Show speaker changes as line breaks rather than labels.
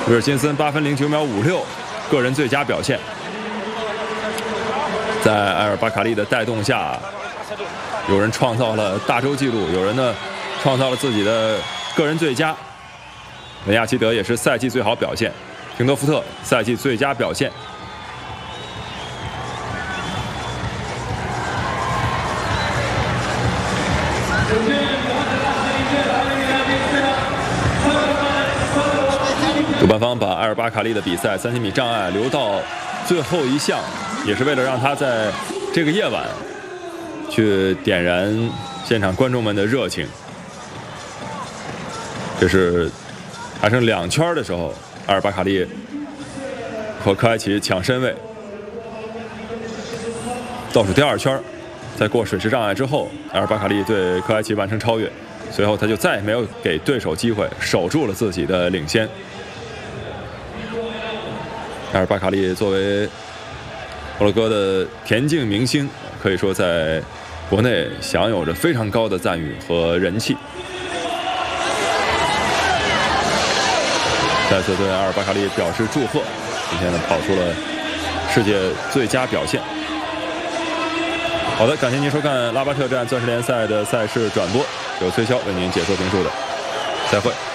威尔金森8分09秒56，个人最佳表现。在埃尔巴卡利的带动下，有人创造了大洲纪录，有人呢创造了自己的个人最佳。本亚奇德也是赛季最好表现，廷德福特赛季最佳表现。主办方把埃尔巴卡利的比赛3000米障碍留到最后一项，也是为了让他在这个夜晚去点燃现场观众们的热情。这是还剩2圈的时候，埃尔巴卡利和科埃奇抢身位。倒数第2圈，在过水池障碍之后，埃尔巴卡利对科埃奇完成超越，随后他就再也没有给对手机会，守住了自己的领先。埃尔巴卡利作为摩洛哥的田径明星，可以说在国内享有着非常高的赞誉和人气。再次对埃尔巴卡利表示祝贺，今天呢跑出了世界最佳表现。好的，感谢您收看拉巴特站钻石联赛的赛事转播，由崔潇为您解说评述的，再会。